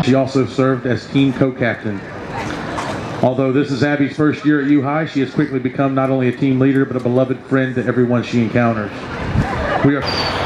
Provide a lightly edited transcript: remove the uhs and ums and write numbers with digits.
She also served as team co-captain. Although this is Abby's first year at U-High, she has quickly become not only a team leader, but a beloved friend to everyone she encounters. We are